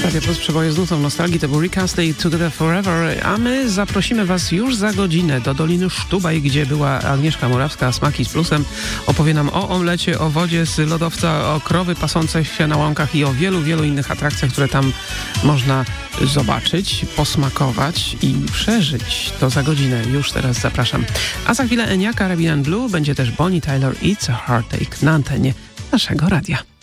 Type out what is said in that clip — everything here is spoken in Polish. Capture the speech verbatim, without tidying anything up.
Radio Plus przeboje z nutą nostalgii. To był Rick Astley, Together Forever, a my zaprosimy Was już za godzinę do Doliny Sztubaj, gdzie była Agnieszka Morawska, Smaki z Plusem. Opowie nam o omlecie, o wodzie z lodowca, o krowy pasące się na łąkach i o wielu, wielu innych atrakcjach, które tam można zobaczyć, posmakować i przeżyć. To za godzinę, już teraz zapraszam. A za chwilę Enia, Caribbean Blue, będzie też Bonnie Tyler, It's a Heartache na antenie naszego radia.